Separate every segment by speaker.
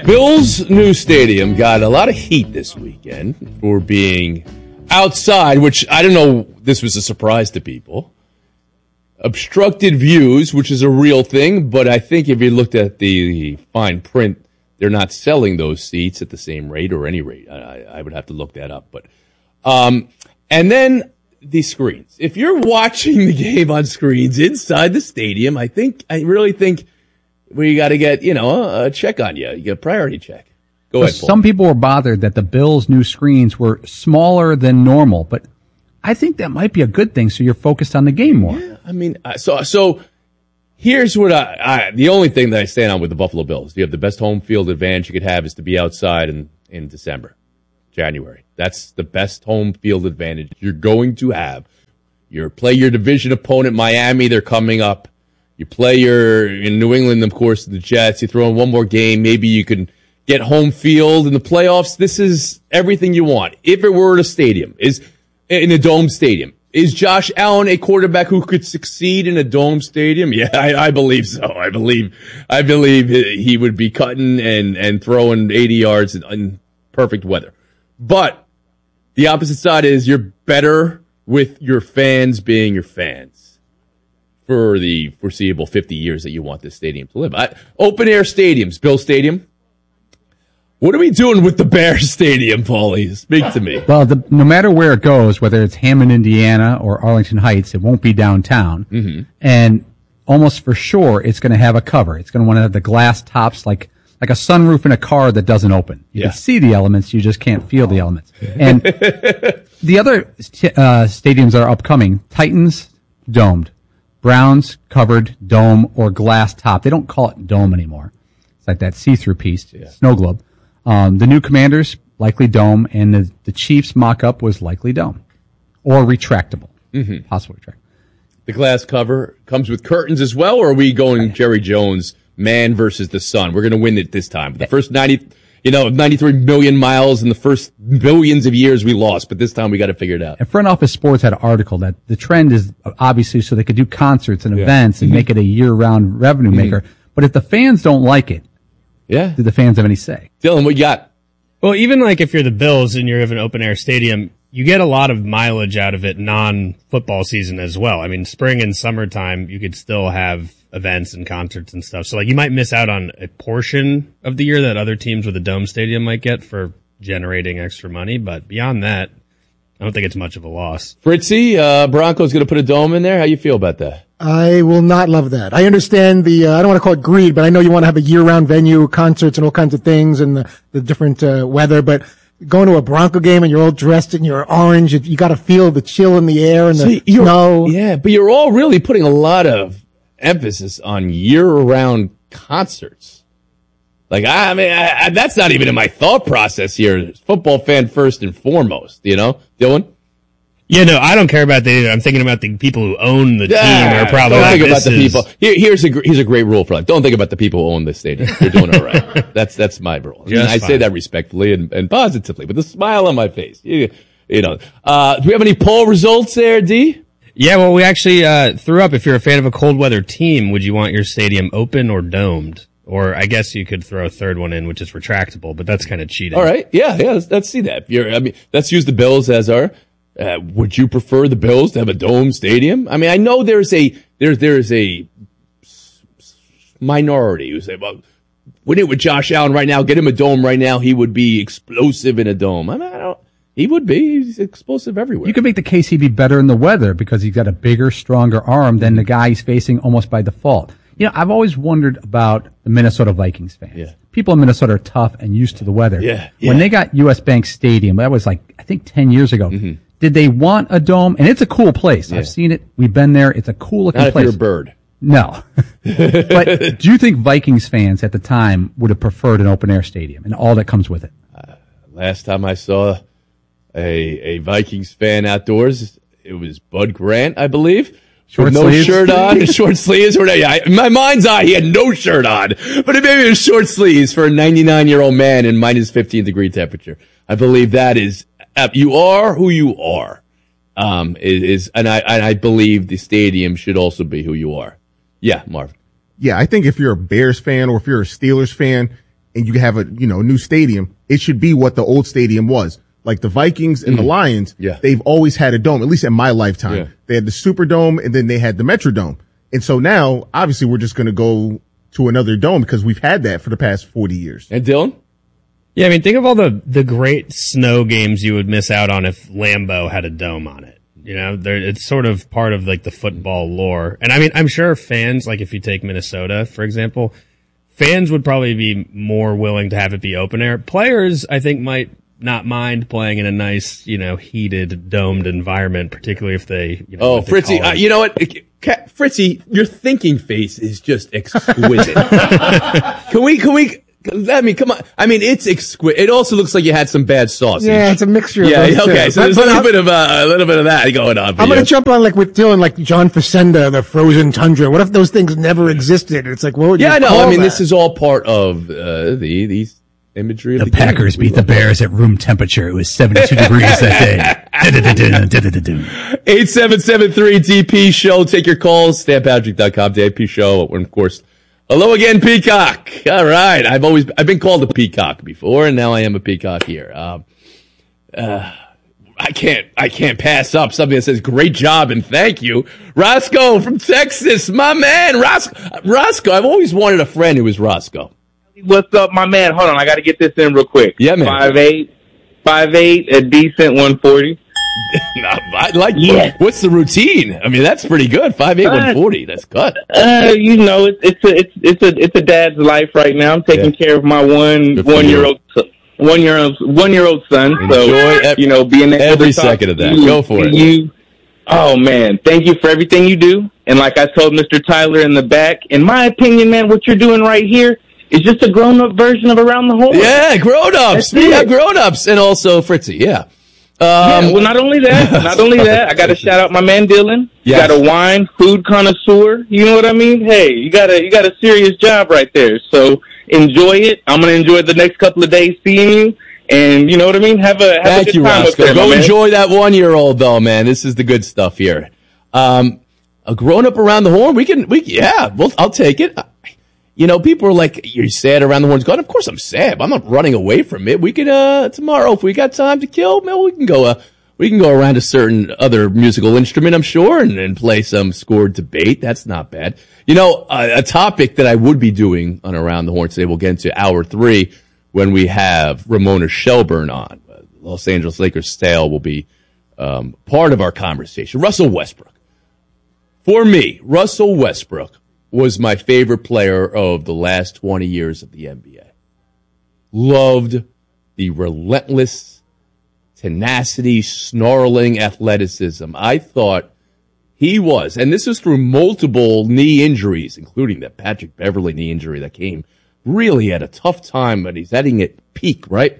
Speaker 1: Bills' new stadium got a lot of heat this weekend for being outside, which I don't know, this was a surprise to people. Obstructed views, which is a real thing, but I think if you looked at the fine print, they're not selling those seats at the same rate or any rate. I would have to look that up. But and then the screens. If you're watching the game on screens inside the stadium, I really think we got to get, a check on you. You get a priority check. Go ahead, Paul.
Speaker 2: Some people were bothered that the Bills' new screens were smaller than normal, but I think that might be a good thing, so you're focused on the game more.
Speaker 1: Yeah, I mean, so here's what the only thing that I stand on with the Buffalo Bills. You have the best home field advantage you could have is to be outside in December, January. That's the best home field advantage you're going to have. You play your division opponent, Miami, they're coming up. You play in New England, of course, the Jets. You throw in one more game. Maybe you can get home field in the playoffs. This is everything you want. If it were in a dome stadium, is Josh Allen a quarterback who could succeed in a dome stadium? Yeah, I believe so. I believe he would be cutting and throwing 80 yards in perfect weather. But the opposite side is you're better with your fans being your fans for the foreseeable 50 years that you want this stadium to live. Open air stadiums, Bill Stadium. What are we doing with the Bears Stadium, Paulie? Speak to me.
Speaker 2: Well, no matter where it goes, whether it's Hammond, Indiana, or Arlington Heights, it won't be downtown.
Speaker 1: Mm-hmm.
Speaker 2: And almost for sure, it's going to have a cover. It's going to want to have the glass tops like a sunroof in a car that doesn't open. You can see the elements, you just can't feel the elements. And the other stadiums that are upcoming, Titans, domed. Browns, covered, dome, or glass top. They don't call it dome anymore. It's like that see-through piece, snow globe. The new Commanders, likely dome, and the Chiefs mock-up was likely dome. Or retractable.
Speaker 1: Mm-hmm.
Speaker 2: Possible retractable.
Speaker 1: The glass cover comes with curtains as well, or are we going Jerry Jones, man versus the sun? We're going to win it this time. The first 93 million miles in the first billions of years we lost, but this time we got to figure it out.
Speaker 2: And Front Office Sports had an article that the trend is obviously so they could do concerts and events and make it a year-round revenue maker. But if the fans don't like it, do the fans have any say?
Speaker 1: Dylan, what you got?
Speaker 3: Well, even like if you're the Bills and you have an open-air stadium, you get a lot of mileage out of it non-football season as well. I mean, spring and summertime, you could still have events and concerts and stuff. So like you might miss out on a portion of the year that other teams with a dome stadium might get for generating extra money. But beyond that, I don't think it's much of a loss.
Speaker 1: Fritzy, Broncos going to put a dome in there. How you feel about that?
Speaker 4: I will not love that. I understand I don't want to call it greed, but I know you want to have a year-round venue, concerts and all kinds of things and the different weather, but going to a Bronco game and you're all dressed in your orange, you got to feel the chill in the air and the snow.
Speaker 1: Yeah, but you're all really putting a lot of emphasis on year-round concerts. Like, I mean, that's not even in my thought process here. Football fan first and foremost, Dylan?
Speaker 3: Yeah, no, I don't care about that either. I'm thinking about the people who own the team are probably
Speaker 1: don't think about the people. Here's a great rule for life. Don't think about the people who own this stadium. You're doing all right. That's my rule. I say that respectfully and positively, with a smile on my face. Do we have any poll results there, D?
Speaker 3: Yeah, well, we actually threw up, if you're a fan of a cold weather team, would you want your stadium open or domed? Or I guess you could throw a third one in, which is retractable, but that's kind of cheating.
Speaker 1: All right. Yeah, let's see that. Let's use the Bills as our, would you prefer the Bills to have a dome stadium? I mean, I know there's a minority who say, well, wouldn't it with Josh Allen right now, get him a dome right now, he would be explosive in a dome. I mean, he would be. He's explosive everywhere.
Speaker 2: You could make the case he'd be better in the weather because he's got a bigger, stronger arm than the guy he's facing almost by default. I've always wondered about the Minnesota Vikings fans.
Speaker 1: Yeah.
Speaker 2: People in Minnesota are tough and used to the weather.
Speaker 1: Yeah.
Speaker 2: When they got US Bank Stadium, that was I think 10 years ago. Mm-hmm. Did they want a dome? And it's a cool place. Yeah. I've seen it. We've been there. It's a cool looking place.
Speaker 1: Not if you're a bird.
Speaker 2: No. But do you think Vikings fans at the time would have preferred an open air stadium and all that comes with it?
Speaker 1: Last time I saw a Vikings fan outdoors, it was Bud Grant, I believe. With no shirt on, short sleeves. In my mind's eye, he had no shirt on. But it maybe was short sleeves for a 99-year-old man in minus 15 degree temperature. I believe that is, you are who you are. And I believe the stadium should also be who you are. Yeah, Marv.
Speaker 5: Yeah, I think if you're a Bears fan or if you're a Steelers fan, and you have a new stadium, it should be what the old stadium was. Like the Vikings and the Lions, they've always had a dome, at least in my lifetime. Yeah. They had the Superdome and then they had the Metrodome. And so now, obviously, we're just going to go to another dome because we've had that for the past 40 years.
Speaker 1: And Dylan?
Speaker 3: Yeah, I mean, think of all the great snow games you would miss out on if Lambeau had a dome on it. It's sort of part of like the football lore. And I mean, I'm sure fans, like if you take Minnesota, for example, fans would probably be more willing to have it be open air. Players, I think, might not mind playing in a nice, heated, domed environment, particularly if they,
Speaker 1: Fritzy, you know what? Fritzy, your thinking face is just exquisite. Can we, come on. I mean, it's exquisite. It also looks like you had some bad sauce.
Speaker 4: Yeah, it's a mixture of
Speaker 1: those okay.
Speaker 4: two.
Speaker 1: So there's a little bit of that going on.
Speaker 4: I'm going to jump on like with Dylan, like John Facenda, the frozen tundra. What if those things never existed? It's like, what would you call
Speaker 1: I mean,
Speaker 4: that?
Speaker 1: this is all part of these imagery of
Speaker 2: the Packers beat the Bears at room temperature. It was 72 degrees that day.
Speaker 1: 8773 Show. Take your calls. StanPatrick.com. DP Show. And of course, hello again, Peacock. All right. I've been called a peacock before, and now I am a peacock here. I can't pass up something that says great job and thank you. Roscoe from Texas, my man. Roscoe. I've always wanted a friend who was Roscoe.
Speaker 6: What's up, my man? Hold on, I got to get this in real quick.
Speaker 1: Yeah, man.
Speaker 6: 5'8", a decent 140.
Speaker 1: I like. Yes. What's the routine? I mean, that's pretty good. 5'8", 140. That's good.
Speaker 6: It's a dad's life right now. I'm taking care of my one-year-old son.
Speaker 1: Enjoy
Speaker 6: being able
Speaker 1: every
Speaker 6: to
Speaker 1: second of that. Go for it.
Speaker 6: Oh man, thank you for everything you do. And like I told Mr. Tyler in the back, in my opinion, man, what you're doing right here is just a grown-up version of Around the Horn.
Speaker 1: Yeah, grown-ups. Yeah, grown-ups. And also Fritzy, yeah.
Speaker 6: Well, not only that, I got to shout out my man Dylan. You got a wine, food connoisseur. You know what I mean? Hey, you got a serious job right there. So enjoy it. I'm going to enjoy the next couple of days seeing you. And you know what I mean? Have a good time up there,
Speaker 1: Go enjoy that 1-year-old though, man. This is the good stuff here. A grown-up Around the Horn, I'll take it. People are like, you're sad Around the Horn's gone. Of course I'm sad, but I'm not running away from it. We could, tomorrow, if we got time to kill, man, we can go around a certain other musical instrument, I'm sure, and play some scored debate. That's not bad. A topic that I would be doing on Around the Horn today, we'll get into hour 3 when we have Ramona Shelburne on. Los Angeles Lakers tale will be, part of our conversation. Russell Westbrook. For me, Russell Westbrook was my favorite player of the last 20 years of the NBA. Loved the relentless tenacity, snarling athleticism. I thought he was, and this is through multiple knee injuries, including that Patrick Beverley knee injury that came really at a tough time, but he's heading at peak, right?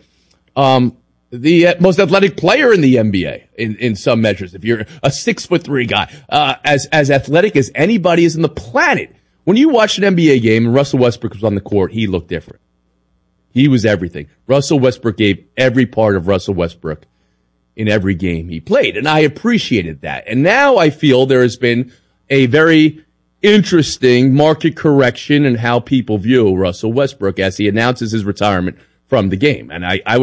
Speaker 1: The most athletic player in the NBA in some measures. If you're a 6'3" guy, as athletic as anybody is on the planet. When you watched an NBA game and Russell Westbrook was on the court, he looked different. He was everything. Russell Westbrook gave every part of Russell Westbrook in every game he played, and I appreciated that. And now I feel there has been a very interesting market correction in how people view Russell Westbrook as he announces his retirement from the game. And I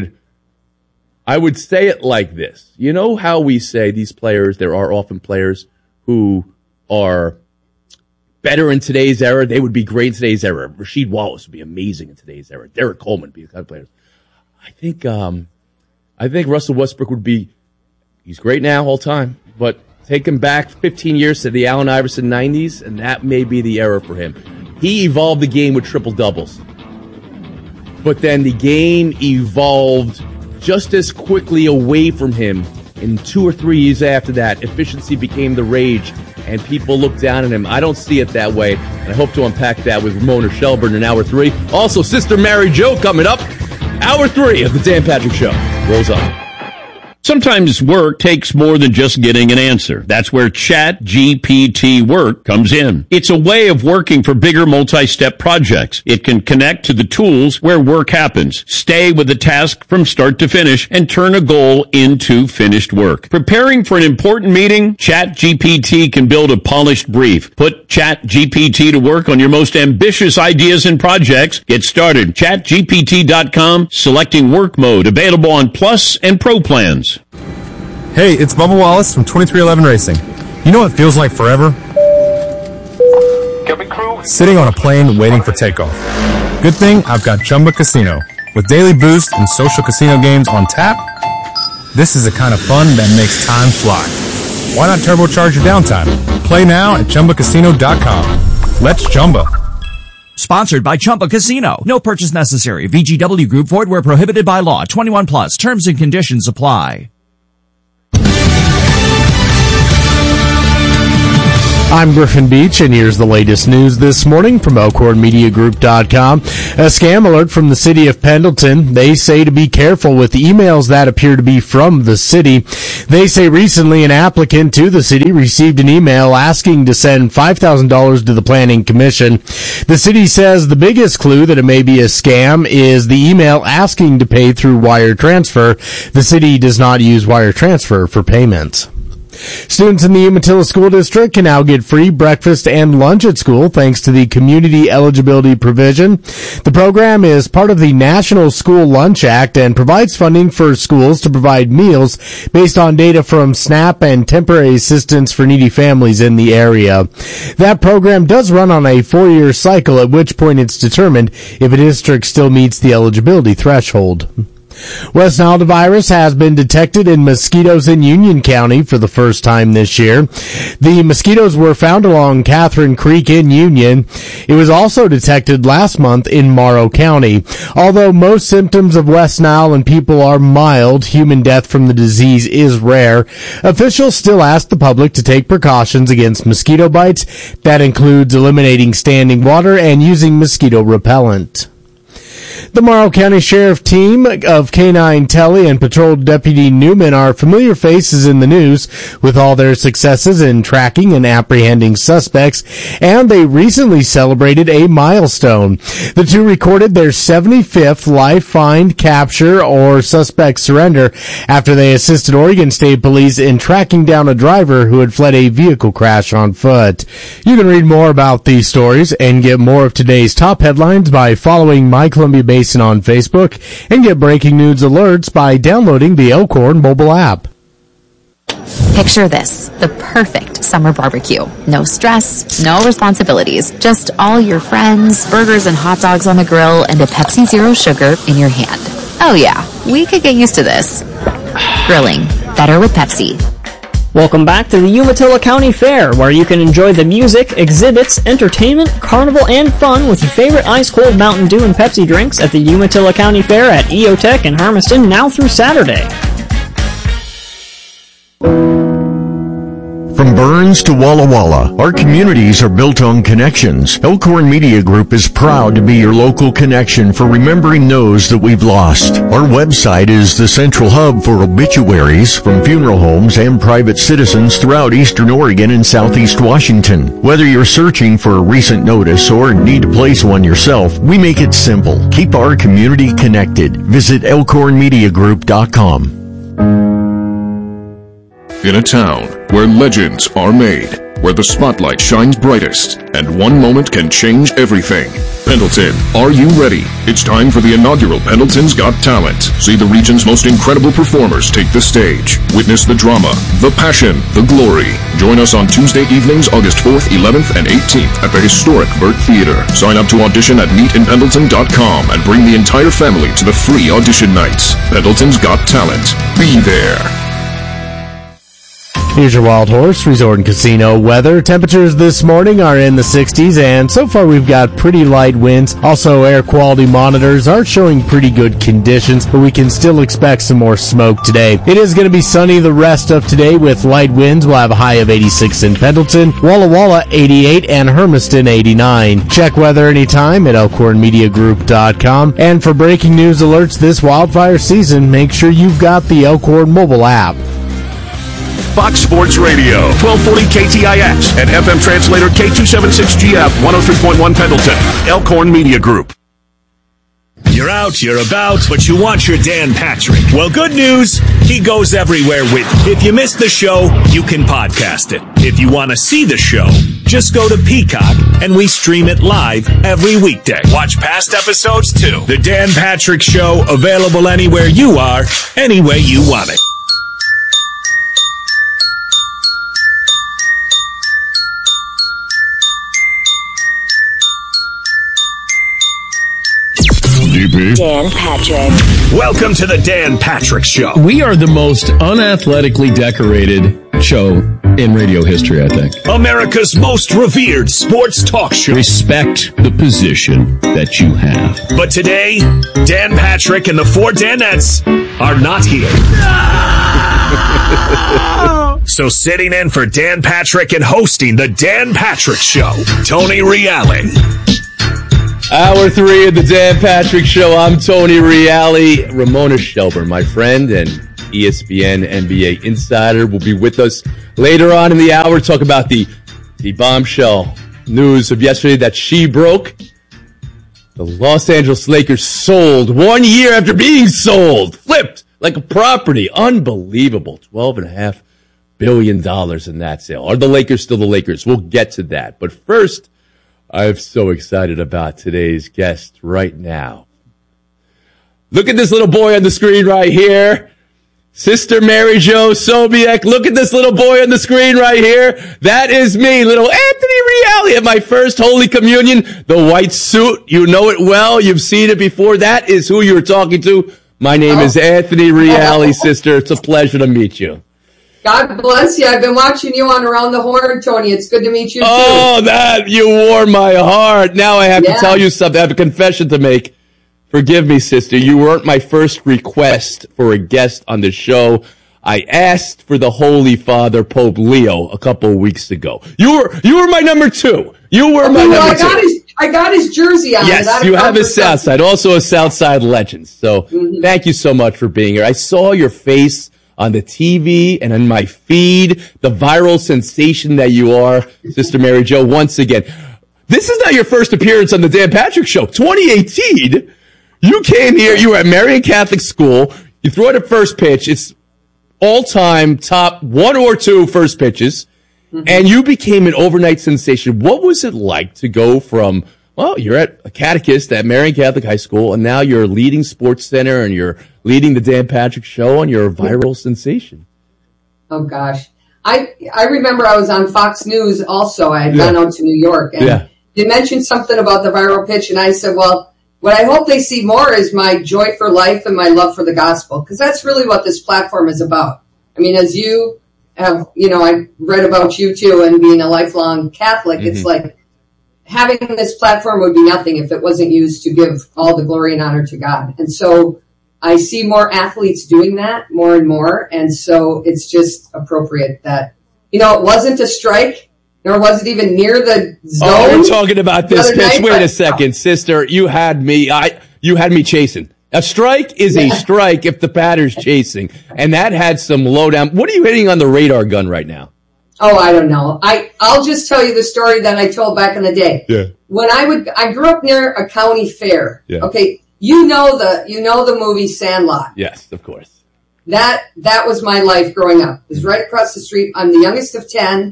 Speaker 1: would say it like this. You know how we say these players, there are often players who are better in today's era. They would be great in today's era. Rasheed Wallace would be amazing in today's era. Derek Coleman would be the kind of players. I think Russell Westbrook would be, he's great now all time, but take him back 15 years to the Allen Iverson 90s, and that may be the era for him. He evolved the game with triple doubles. But then the game evolved just as quickly away from him. In 2 or 3 years after that, efficiency became the rage, and people looked down at him. I don't see it that way, and I hope to unpack that with Ramona Shelburne in Hour 3. Also, Sister Mary Jo coming up. Hour 3 of the Dan Patrick Show rolls on.
Speaker 7: Sometimes work takes more than just getting an answer. That's where ChatGPT Work comes in. It's a way of working for bigger multi-step projects. It can connect to the tools where work happens, stay with the task from start to finish, and turn a goal into finished work. Preparing for an important meeting? ChatGPT can build a polished brief. Put ChatGPT to work on your most ambitious ideas and projects. Get started. ChatGPT.com, selecting work mode, available on Plus and Pro plans.
Speaker 8: Hey, it's Bubba Wallace from 2311 Racing. You know what feels like forever? Sitting on a plane waiting for takeoff. Good thing I've got Chumba Casino. With daily boost and social casino games on tap, this is the kind of fun that makes time fly. Why not turbocharge your downtime? Play now at ChumbaCasino.com. Let's Chumba.
Speaker 9: Sponsored by Chumba Casino. No purchase necessary. VGW Group. Void where prohibited by law. 21 plus. Terms and conditions apply.
Speaker 10: I'm Griffin Beach, and here's the latest news this morning from ElkhornMediaGroup.com. A scam alert from the city of Pendleton. They say to be careful with emails that appear to be from the city. They say recently an applicant to the city received an email asking to send $5,000 to the Planning Commission. The city says the biggest clue that it may be a scam is the email asking to pay through wire transfer. The city does not use wire transfer for payments. Students in the Umatilla School District can now get free breakfast and lunch at school thanks to the Community Eligibility Provision. The program is part of the National School Lunch Act and provides funding for schools to provide meals based on data from SNAP and temporary assistance for needy families in the area. That program does run on a 4-year cycle, at which point it's determined if a district still meets the eligibility threshold. West Nile virus has been detected in mosquitoes in Union County for the first time this year. The mosquitoes were found along Catherine Creek in Union. It was also detected last month in Morrow County. Although most symptoms of West Nile in people are mild, human death from the disease is rare. Officials still ask the public to take precautions against mosquito bites. That includes eliminating standing water and using mosquito repellent. The Morrow County Sheriff team of K-9 Telly and Patrol Deputy Newman are familiar faces in the news with all their successes in tracking and apprehending suspects, and they recently celebrated a milestone. The two recorded their 75th live find, capture, or suspect surrender after they assisted Oregon State Police in tracking down a driver who had fled a vehicle crash on foot. You can read more about these stories and get more of today's top headlines by following My Columbia Basin on Facebook, and get breaking news alerts by downloading the Elkhorn mobile app.
Speaker 11: Picture this, the perfect summer barbecue. No stress, no responsibilities, just all your friends, burgers and hot dogs on the grill, and a Pepsi Zero Sugar in your hand. Oh yeah, we could get used to this. Grilling, better with Pepsi.
Speaker 12: Welcome back to the Umatilla County Fair, where you can enjoy the music, exhibits, entertainment, carnival, and fun with your favorite ice-cold Mountain Dew and Pepsi drinks at the Umatilla County Fair at EOTech in Hermiston now through Saturday.
Speaker 13: From Burns to Walla Walla, our communities are built on connections. Elkhorn Media Group is proud to be your local connection for remembering those that we've lost. Our website is the central hub for obituaries from funeral homes and private citizens throughout Eastern Oregon and Southeast Washington. Whether you're searching for a recent notice or need to place one yourself, we make it simple. Keep our community connected. Visit elkhornmediagroup.com.
Speaker 14: In a town where legends are made, where the spotlight shines brightest, and one moment can change everything. Pendleton, are you ready? It's time for the inaugural Pendleton's Got Talent. See the region's most incredible performers take the stage. Witness the drama, the passion, the glory. Join us on Tuesday evenings, August 4th, 11th, and 18th at the historic Burt Theater. Sign up to audition at meetinpendleton.com and bring the entire family to the free audition nights. Pendleton's Got Talent. Be there.
Speaker 10: Here's your Wild Horse Resort and Casino weather. Temperatures this morning are in the 60s, and so far we've got pretty light winds. Also, air quality monitors are showing pretty good conditions, but we can still expect some more smoke today. It is going to be sunny the rest of today with light winds. We'll have a high of 86 in Pendleton, Walla Walla 88, and Hermiston 89. Check weather anytime at elkhornmediagroup.com. And for breaking news alerts this wildfire season, make sure you've got the Elkhorn mobile app.
Speaker 14: Fox Sports Radio, 1240 KTIX, and FM translator K276GF, 103.1 Pendleton, Elkhorn Media Group.
Speaker 15: You're out, you're about, but you want your Dan Patrick. Well, good news, he goes everywhere with you. If you missed the show, you can podcast it. If you want to see the show, just go to Peacock, and we stream it live every weekday. Watch past episodes, too. The Dan Patrick Show, available anywhere you are, any way you want it.
Speaker 14: DP.
Speaker 16: Dan Patrick.
Speaker 15: Welcome to the Dan Patrick Show.
Speaker 7: We are the most unathletically decorated show in radio history, I think.
Speaker 15: America's most revered sports talk show.
Speaker 7: Respect the position that you have.
Speaker 15: But today, Dan Patrick and the four Danettes are not here. So sitting in for Dan Patrick and hosting the Dan Patrick Show, Tony Reale.
Speaker 1: Hour 3 of the Dan Patrick Show. I'm Tony Reale. Ramona Shelburne, my friend and ESPN NBA insider, will be with us later on in the hour. Talk about the bombshell news of yesterday that she broke. The Los Angeles Lakers sold 1 year after being sold. Flipped like a property. Unbelievable. $12.5 billion in that sale. Are the Lakers still the Lakers? We'll get to that. But first, I'm so excited about today's guest right now. Look at this little boy on the screen right here. Sister Mary Jo Sobiek. Look at this little boy on the screen right here. That is me, little Anthony Reale at my first Holy Communion. The white suit. You know it well. You've seen it before. That is who you're talking to. My name is Anthony Reale, sister. It's a pleasure to meet you.
Speaker 17: God bless you. I've been watching you on Around the Horn, Tony. It's good to meet you, too.
Speaker 1: Oh, that, you warm my heart. Now I have to tell you something. I have a confession to make. Forgive me, sister. You weren't my first request for a guest on the show. I asked for the Holy Father, Pope Leo, a couple of weeks ago. You were my number 2. You were my number 2.
Speaker 17: I got his jersey on.
Speaker 1: Yes, you have a Southside, also a Southside legend. So thank you so much for being here. I saw your face on the TV and on my feed, the viral sensation that you are, Sister Mary Jo, once again. This is not your first appearance on the Dan Patrick Show. 2018, you came here, you were at Marian Catholic School, you threw out a first pitch, it's all-time top 1 or 2 first pitches, and you became an overnight sensation. What was it like to go from, well, you're at a catechist at Marian Catholic High School, and now you're leading Sports Center, and you're leading the Dan Patrick Show, and you're a viral sensation?
Speaker 17: Oh, gosh. I remember I was on Fox News also. I had gone out to New York, and they mentioned something about the viral pitch, and I said, well, what I hope they see more is my joy for life and my love for the gospel, because that's really what this platform is about. I mean, as you have, I read about you, too, and being a lifelong Catholic, it's like, having this platform would be nothing if it wasn't used to give all the glory and honor to God. And so I see more athletes doing that more and more. And so it's just appropriate that, it wasn't a strike, nor was it even near the zone.
Speaker 1: Oh, we're talking about this pitch. Wait a second, sister. You had me chasing. A strike is a strike if the batter's chasing. And that had some lowdown. What are you hitting on the radar gun right now?
Speaker 17: Oh, I don't know. I'll just tell you the story that I told back in the day.
Speaker 1: Yeah.
Speaker 17: When I grew up near a county fair.
Speaker 1: Yeah.
Speaker 17: Okay. You know the movie Sandlot.
Speaker 1: Yes, of course.
Speaker 17: That was my life growing up. It was right across the street. I'm the youngest of 10.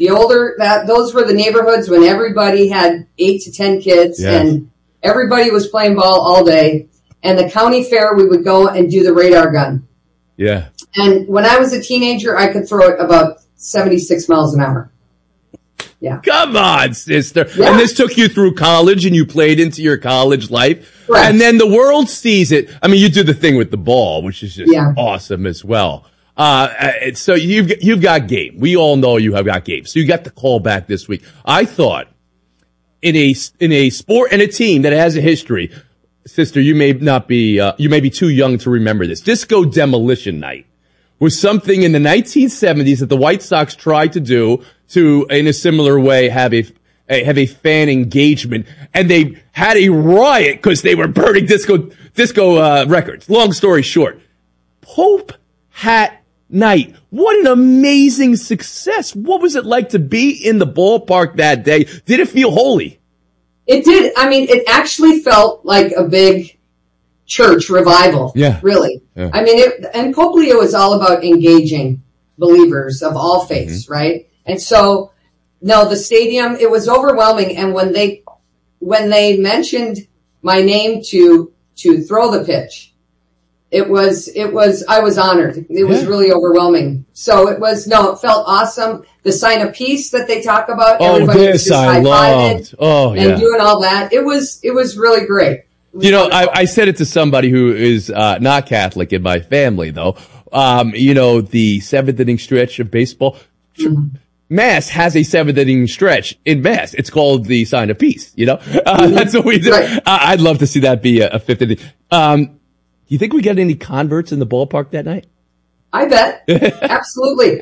Speaker 17: Those were the neighborhoods when everybody had 8 to 10 kids and everybody was playing ball all day. And the county fair, we would go and do the radar gun.
Speaker 1: Yeah.
Speaker 17: And when I was a teenager, I could throw it about 76 miles an hour. Yeah.
Speaker 1: Come on, sister.
Speaker 17: Yeah.
Speaker 1: And this took you through college and you played into your college life.
Speaker 17: Right.
Speaker 1: And then the world sees it. I mean, you do the thing with the ball, which is just awesome as well. So you've got game. We all know you have got game. So you got the call back this week. I thought in a sport and a team that has a history, sister, you may be too young to remember this. Disco Demolition Night was something in the 1970s that the White Sox tried to do to, in a similar way, have a fan engagement, and they had a riot because they were burning disco records. Long story short, Pope Hat Night. What an amazing success. What was it like to be in the ballpark that day? Did it feel holy?
Speaker 17: It did. I mean, it actually felt like a big church revival.
Speaker 1: Yeah.
Speaker 17: Really.
Speaker 1: Yeah.
Speaker 17: I mean, and Pope Leo is all about engaging believers of all faiths, right? And so, no, the stadium, it was overwhelming. And when they mentioned my name to throw the pitch, I was honored. It was really overwhelming. So it felt awesome. The sign of peace that they talk about, everybody was just high-fiving and doing all that. It was really great.
Speaker 1: I said it to somebody who is not Catholic in my family, though. The seventh inning stretch of baseball. Mass has a seventh inning stretch in Mass. It's called the sign of peace. That's what we do. Right. I'd love to see that be a fifth inning. Do you think we got any converts in the ballpark that night?
Speaker 17: I bet. Absolutely.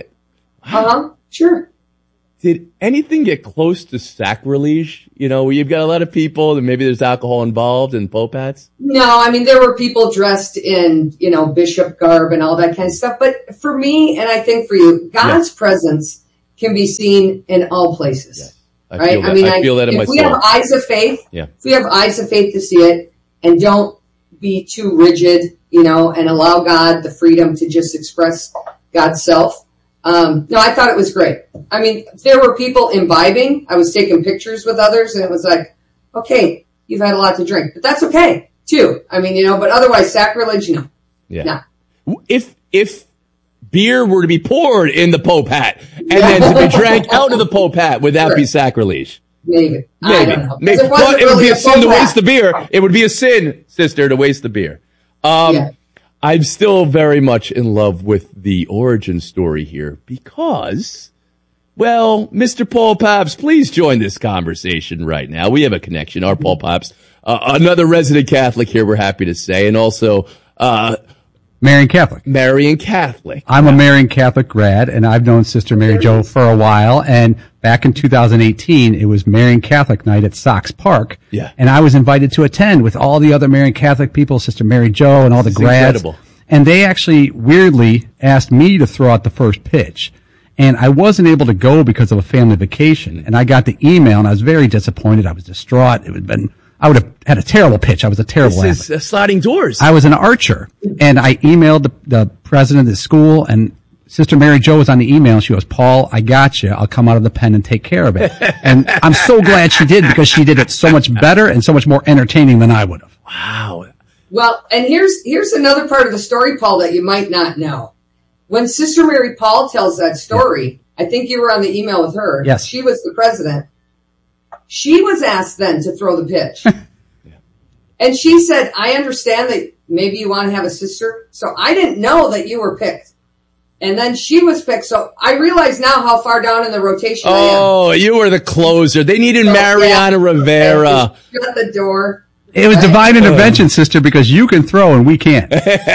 Speaker 17: Sure.
Speaker 1: Did anything get close to sacrilege? Where you've got a lot of people and maybe there's alcohol involved in Pope hats?
Speaker 17: No, I mean, there were people dressed in, bishop garb and all that kind of stuff. But for me, and I think for you, God's presence can be seen in all places. Yes. Right?
Speaker 1: I feel that in my soul.
Speaker 17: If we have eyes of faith, if we have eyes of faith to see it and don't be too rigid, and allow God the freedom to just express God's self. No, I thought it was great. I mean, there were people imbibing. I was taking pictures with others, and it was like, okay, you've had a lot to drink, but that's okay too. I mean, but otherwise, sacrilege, no.
Speaker 1: Yeah. No. If beer were to be poured in the Pope hat and then to be drank out of the Pope hat, would that be sacrilege?
Speaker 17: Maybe. I don't know.
Speaker 1: But it would be a sin to waste the beer. It would be a sin, sister, to waste the beer. I'm still very much in love with the origin story here because, well, Mr. Paul Papps, please join this conversation right now. We have a connection. Our Paul Papps, another resident Catholic here, we're happy to say, and also
Speaker 2: Marian Catholic.
Speaker 1: Marian Catholic.
Speaker 2: I'm a Marian Catholic grad, and I've known Sister Mary Jo for a while. And back in 2018, it was Marian Catholic night at Sox Park.
Speaker 1: Yeah.
Speaker 2: And I was invited to attend with all the other Marian Catholic people, Sister Mary Jo and all the grads.
Speaker 1: Incredible.
Speaker 2: And they actually weirdly asked me to throw out the first pitch. And I wasn't able to go because of a family vacation. And I got the email, and I was very disappointed. I was distraught. I would have had a terrible pitch. I was a terrible athlete.
Speaker 1: This is sliding doors.
Speaker 2: I was an archer, and I emailed the president of the school, and Sister Mary Jo was on the email. She goes, Paul, I got you. I'll come out of the pen and take care of it. And I'm so glad she did because she did it so much better and so much more entertaining than I would have.
Speaker 1: Wow.
Speaker 17: Well, and here's another part of the story, Paul, that you might not know. When Sister Mary Paul tells that story, I think you were on the email with her.
Speaker 2: Yes.
Speaker 17: She was the president. She was asked then to throw the pitch. And she said, I understand that maybe you want to have a sister. So I didn't know that you were picked. And then she was picked. So I realize now how far down in the rotation I am.
Speaker 1: Oh, you were the closer. They needed Mariana Rivera.
Speaker 17: Shut the door.
Speaker 2: It was divine intervention, sister, because you can throw and we can't.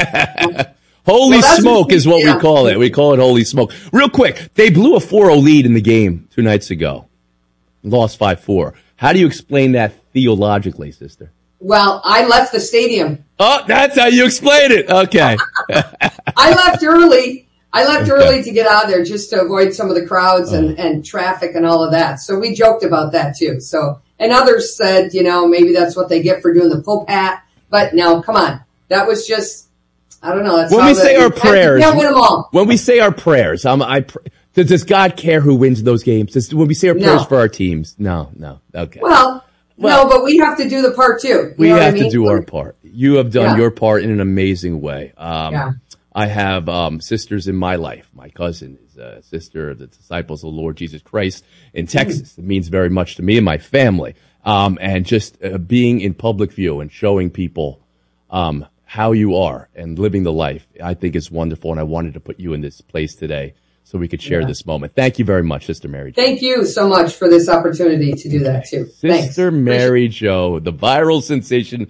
Speaker 1: Holy smoke is what we call it. We call it holy smoke. Real quick, they blew a 4-0 lead in the game 2 nights ago. Lost 5-4. How do you explain that theologically, sister?
Speaker 17: Well, I left the stadium.
Speaker 1: Oh, that's how you explain it. Okay.
Speaker 17: I left early. Early to get out of there just to avoid some of the crowds and traffic and all of that. So we joked about that too. So, and others said, maybe that's what they get for doing the Pope hat. But no, come on. That was just, I don't know. That's
Speaker 1: when we say our prayers,
Speaker 17: can't win them all.
Speaker 1: When we say our prayers, does God care who wins those games? When we say our prayers for our teams? No. Okay.
Speaker 17: Well, no, but we have to do the part too.
Speaker 1: We have to do our part. You have done your part in an amazing way. I have sisters in my life. My cousin is a sister of the Disciples of the Lord Jesus Christ in Texas. It means very much to me and my family. And just being in public view and showing people how you are and living the life, I think is wonderful. And I wanted to put you in this place today so we could share this moment. Thank you very much, Sister Mary Jo.
Speaker 17: Thank you so much for this opportunity to do that too.
Speaker 1: Sister Mary Jo, the viral sensation,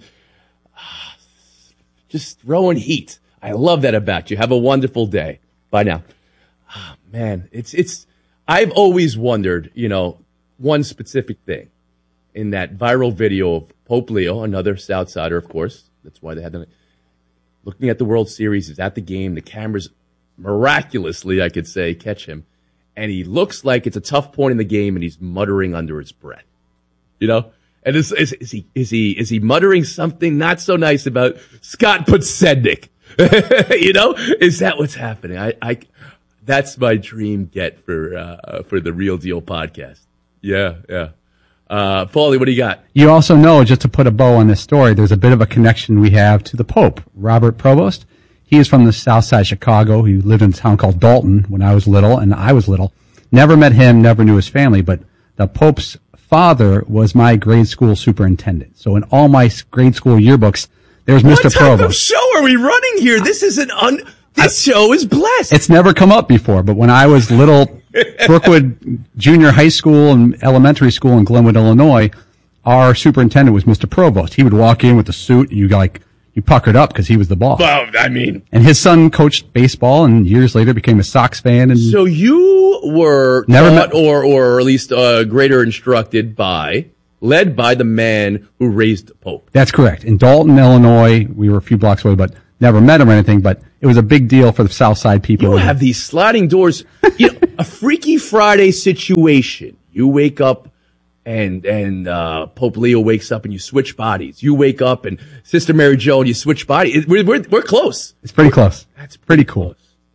Speaker 1: just throwing heat. I love that about you. Have a wonderful day. Bye now. Oh, man, I've always wondered, one specific thing in that viral video of Pope Leo, another Southsider, of course. That's why they had them looking at the World Series. He's at the game. The cameras miraculously, I could say, catch him. And he looks like it's a tough point in the game and he's muttering under his breath. And is he muttering something not so nice about Scott Podsednik? Is that what's happening? That's my dream get for the Real Deal podcast. Yeah. Paulie, what do you got?
Speaker 2: You also know, just to put a bow on this story, there's a bit of a connection we have to the Pope, Robert Provost. He is from the south side of Chicago. He lived in a town called Dalton when I was little, and I was little. Never met him, never knew his family, but the Pope's father was my grade school superintendent. So in all my grade school yearbooks, there's Mr. Provost.
Speaker 1: What type of show are we running here? This is this show is blessed.
Speaker 2: It's never come up before, but when I was little, Brookwood Junior High School and elementary school in Glenwood, Illinois, our superintendent was Mr. Provost. He would walk in with a suit, you puckered up because he was the boss.
Speaker 1: Well, I mean.
Speaker 2: And his son coached baseball and years later became a Sox fan. And
Speaker 1: so you were taught or at least greater instructed led by the man who raised the Pope.
Speaker 2: That's correct. In Dalton, Illinois, we were a few blocks away, but never met him or anything, but it was a big deal for the South Side people.
Speaker 1: You have these sliding doors, a Freaky Friday situation. You wake up and Pope Leo wakes up and you switch bodies. You wake up and Sister Mary Jo and you switch bodies. We're close.
Speaker 2: It's pretty close. That's pretty cool.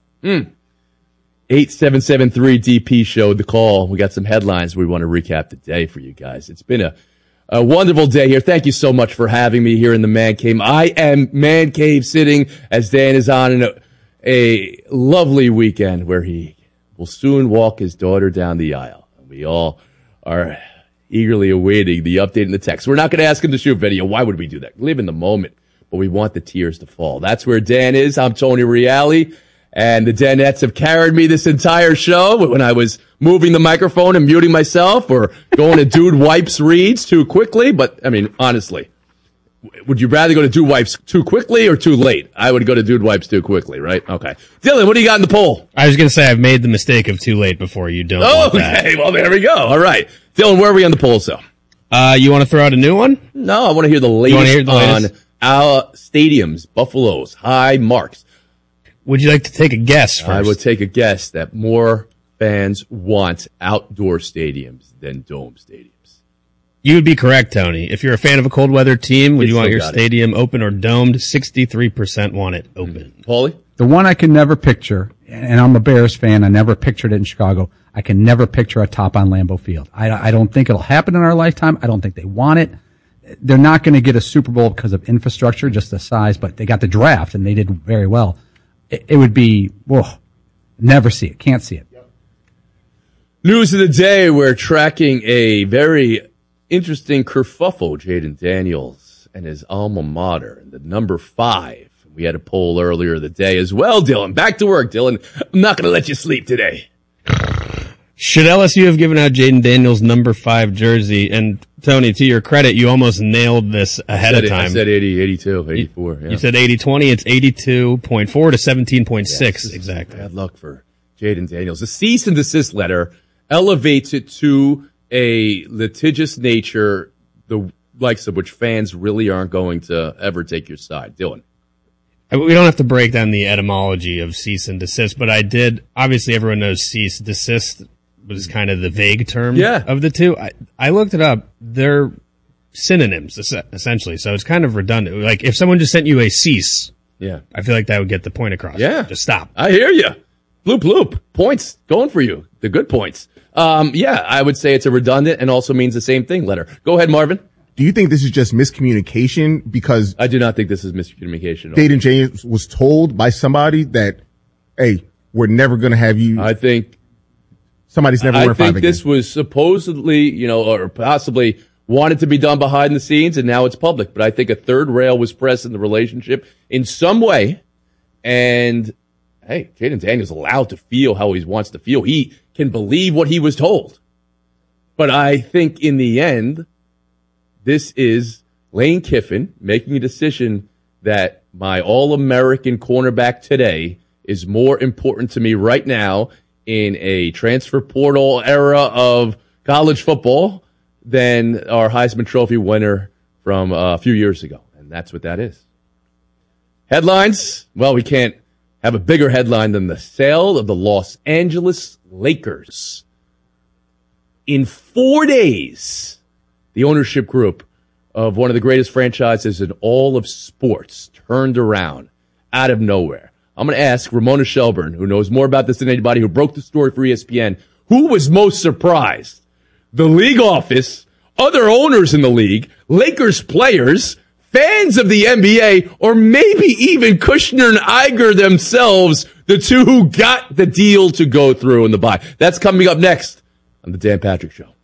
Speaker 1: 8773 DP showed the call. We got some headlines we want to recap today for you guys. It's been a wonderful day here. Thank you so much for having me here in the Man Cave. I am Man Cave sitting as Dan is on a lovely weekend where he will soon walk his daughter down the aisle. We all are eagerly awaiting the update in the text. We're not going to ask him to shoot video. Why would we do that? Live in the moment, but we want the tears to fall. That's where Dan is. I'm Tony Reale, and the Danettes have carried me this entire show when I was moving the microphone and muting myself or going to Dude Wipes reads too quickly. But, I mean, honestly, would you rather go to Dude Wipes too quickly or too late? I would go to Dude Wipes too quickly, right? Okay. Dylan, what do you got in the poll?
Speaker 3: I was going to say I've made the mistake of too late before. You don't want that.
Speaker 1: Okay, well, there we go. All right. Dylan, where are we on the poll, so?
Speaker 3: You want to throw out a new one?
Speaker 1: No, I want to hear the latest on our stadiums, Buffalo's high marks.
Speaker 3: Would you like to take a guess first?
Speaker 1: I would take a guess that more fans want outdoor stadiums than dome stadiums.
Speaker 3: You would be correct, Tony. If you're a fan of a cold weather team, would you want your stadium open or domed? 63% want it open.
Speaker 1: Paulie?
Speaker 2: The one I can never picture, and I'm a Bears fan, I never pictured it in Chicago. I can never picture a top on Lambeau Field. I don't think it'll happen in our lifetime. I don't think they want it. They're not going to get a Super Bowl because of infrastructure, just the size, but they got the draft and they did very well. It would be, never see it. Can't see it.
Speaker 1: News of the day, we're tracking a very interesting kerfuffle, Jaden Daniels and his alma mater, the number 5. We had a poll earlier in the day as well, Dylan. Back to work, Dylan. I'm not going to let you sleep today.
Speaker 3: Should LSU have given out Jaden Daniels' number 5 jersey? And Tony, to your credit, you almost nailed this ahead of time.
Speaker 1: I said 80, 82, 84. Yeah.
Speaker 3: You said 80-20. It's 82.4 to 17.6 exactly.
Speaker 1: Bad luck for Jaden Daniels. The cease and desist letter elevates it to a litigious nature, the likes of which fans really aren't going to ever take your side. Dylan.
Speaker 3: We don't have to break down the etymology of cease and desist, but I did. Obviously, everyone knows cease. Desist was kind of the vague term of the two. I looked it up. They're synonyms, essentially, so it's kind of redundant. Like, if someone just sent you a cease, I feel like that would get the point across.
Speaker 1: Yeah.
Speaker 3: Just stop.
Speaker 1: I hear you. Bloop, bloop. Points going for you. The good points. I would say it's a redundant and also means the same thing letter. Go ahead, Marvin.
Speaker 5: Do you think this is just miscommunication? Because
Speaker 1: I do not think this is miscommunication.
Speaker 5: Jaden James was told by somebody that, hey, we're never going to have you.
Speaker 1: I think
Speaker 5: somebody's never wearing 5 again.
Speaker 1: I think this was supposedly, or possibly wanted to be done behind the scenes, and now it's public. But I think a third rail was pressed in the relationship in some way. And, hey, Jayden Daniels allowed to feel how he wants to feel. He can believe what he was told. But I think in the end, this is Lane Kiffin making a decision that my All-American cornerback today is more important to me right now in a transfer portal era of college football than our Heisman Trophy winner from a few years ago. And that's what that is. Headlines. Well, we can't have a bigger headline than the sale of the Los Angeles Lakers. In 4 days, the ownership group of one of the greatest franchises in all of sports turned around out of nowhere. I'm going to ask Ramona Shelburne, who knows more about this than anybody, who broke the story for ESPN, who was most surprised? The league office, other owners in the league, Lakers players, fans of the NBA, or maybe even Kushner and Iger themselves, the two who got the deal to go through in the buy. That's coming up next on The Dan Patrick Show.